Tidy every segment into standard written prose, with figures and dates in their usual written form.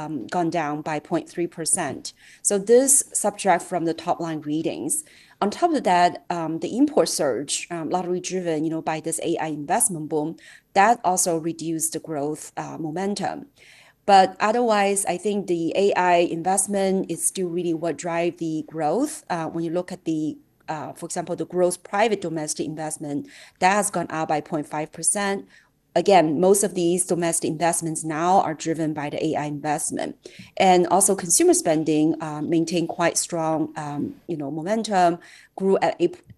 gone down by 0.3%. So this subtract from the top line readings. On top of that, the import surge, largely driven, by this AI investment boom, that also reduced the growth momentum. But otherwise, I think the AI investment is still really what drive the growth. When you look at for example, the gross private domestic investment, that has gone up by 0.5%. Again, most of these domestic investments now are driven by the AI investment. And also consumer spending maintained quite strong momentum, grew at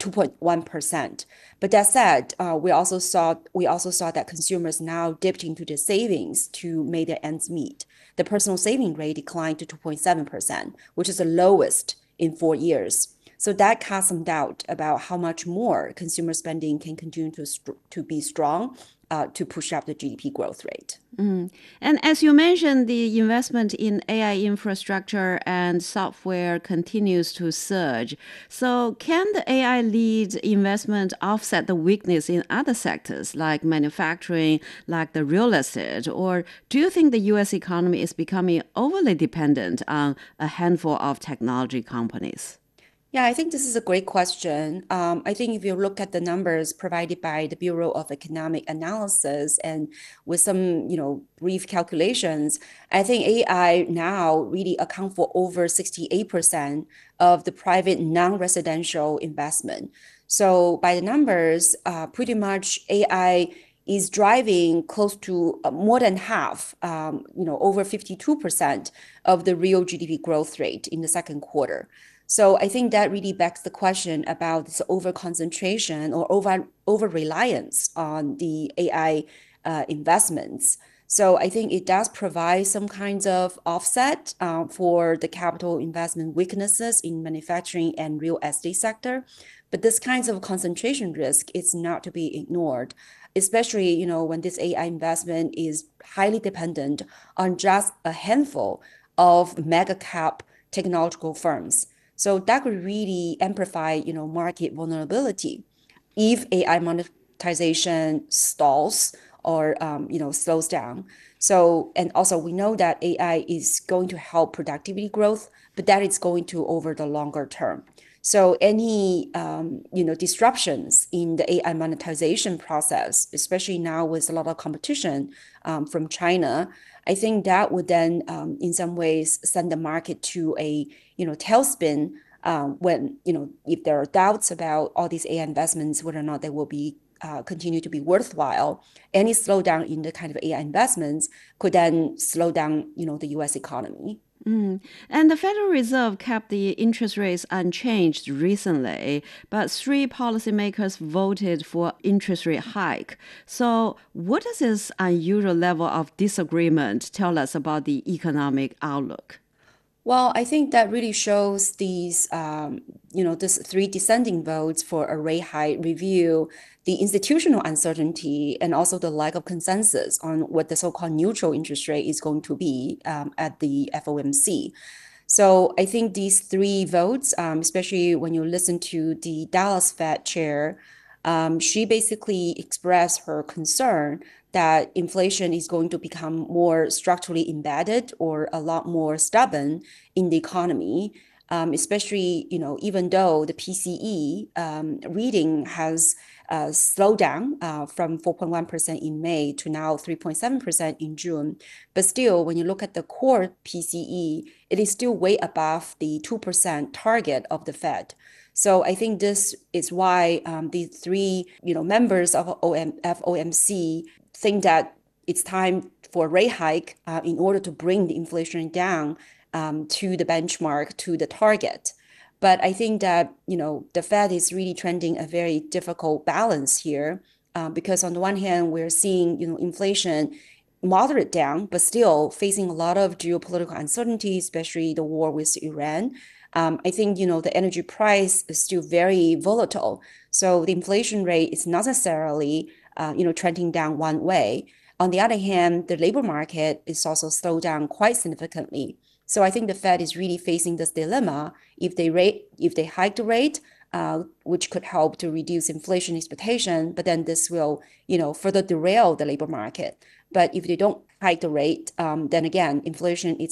2.1%. But that said, we also saw that consumers now dipped into the savings to make their ends meet. The personal saving rate declined to 2.7%, which is the lowest in 4 years. So that casts some doubt about how much more consumer spending can continue to be strong to push up the GDP growth rate. And as you mentioned, the investment in AI infrastructure and software continues to surge. So can the AI-led investment offset the weakness in other sectors like manufacturing, like the real estate? Or do you think the U.S. economy is becoming overly dependent on a handful of technology companies? Yeah, I think this is a great question. I think if you look at the numbers provided by the Bureau of Economic Analysis and with some, brief calculations, I think AI now really account for over 68% of the private non-residential investment. So by the numbers, pretty much AI is driving close to more than half, over 52% of the real GDP growth rate in the second quarter. So I think that really begs the question about this over-concentration or over-reliance on the AI investments. So I think it does provide some kinds of offset for the capital investment weaknesses in manufacturing and real estate sector. But this kinds of concentration risk is not to be ignored, especially when this AI investment is highly dependent on just a handful of mega cap technological firms. So that could really amplify, market vulnerability if AI monetization stalls or, slows down. So, and also we know that AI is going to help productivity growth, but that is going to over the longer term. So any, disruptions in the AI monetization process, especially now with a lot of competition from China, I think that would then, in some ways, send the market to a, tailspin when, if there are doubts about all these AI investments, whether or not they will be continue to be worthwhile. Any slowdown in the kind of AI investments could then slow down, the U.S. economy. And the Federal Reserve kept the interest rates unchanged recently, but 3 policymakers voted for interest rate hike. So what does this unusual level of disagreement tell us about the economic outlook? Well, I think that really shows these, this 3 dissenting votes for a rate hike review the institutional uncertainty and also the lack of consensus on what the so-called neutral interest rate is going to be at the FOMC. So I think these 3 votes, especially when you listen to the Dallas Fed chair, she basically expressed her concern that inflation is going to become more structurally embedded or a lot more stubborn in the economy, especially, even though the PCE reading has slowed down from 4.1% in May to now 3.7% in June. But still, when you look at the core PCE, it is still way above the 2% target of the Fed. So I think this is why the 3, members of FOMC think that it's time for a rate hike in order to bring the inflation down to the benchmark, to the target. But I think that, the Fed is really trending a very difficult balance here because on the one hand, we're seeing, inflation moderate down, but still facing a lot of geopolitical uncertainty, especially the war with Iran. I think, the energy price is still very volatile. So the inflation rate is not necessarily, trending down one way. On the other hand, the labor market is also slowed down quite significantly. So I think the Fed is really facing this dilemma. If they hike the rate, which could help to reduce inflation expectation, but then this will, further derail the labor market. But if they don't hike the rate, then again, inflation is